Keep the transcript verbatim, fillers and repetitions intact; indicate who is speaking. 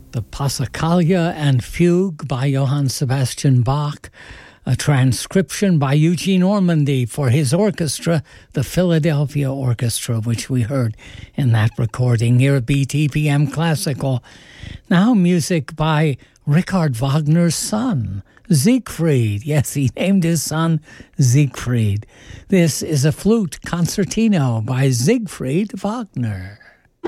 Speaker 1: The Passacaglia and Fugue by Johann Sebastian Bach, a transcription by Eugene Ormandy for his orchestra, the Philadelphia Orchestra, which we heard in that recording here at B T P M Classical. Now music by Richard Wagner's son, Siegfried. Yes, he named his son Siegfried. This is a flute concertino by Siegfried Wagner.